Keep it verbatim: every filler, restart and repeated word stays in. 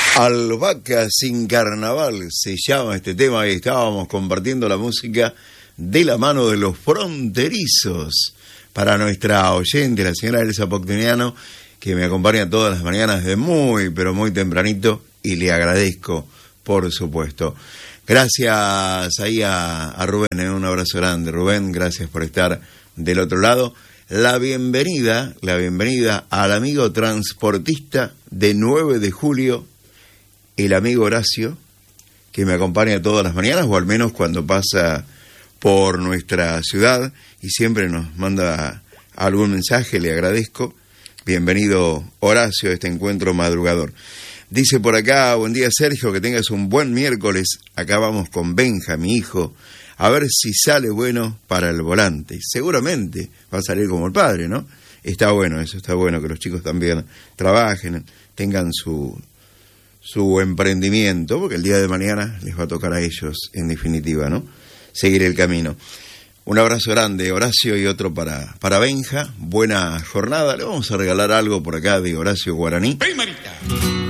Albahaca sin carnaval se llama este tema y estábamos compartiendo la música de la mano de los fronterizos para nuestra oyente, la señora Elsa Poctiniano, que me acompaña todas las mañanas de muy, pero muy tempranito, y le agradezco, por supuesto. Gracias ahí a, a Rubén, ¿eh? Un abrazo grande, Rubén, gracias por estar del otro lado. La bienvenida, la bienvenida al amigo transportista de nueve de julio, el amigo Horacio, que me acompaña todas las mañanas, o al menos cuando pasa por nuestra ciudad, y siempre nos manda algún mensaje, le agradezco. Bienvenido, Horacio, a este encuentro madrugador. Dice por acá, buen día, Sergio, que tengas un buen miércoles. Acá vamos con Benja, mi hijo, a ver si sale bueno para el volante. Seguramente va a salir como el padre, ¿no? Está bueno eso, está bueno que los chicos también trabajen, tengan su... su emprendimiento, porque el día de mañana les va a tocar a ellos, en definitiva, ¿no? Seguir el camino. Un abrazo grande, Horacio, y otro para, para Benja. Buena jornada. Le vamos a regalar algo por acá de Horacio Guaraní. ¡Hey, Marita!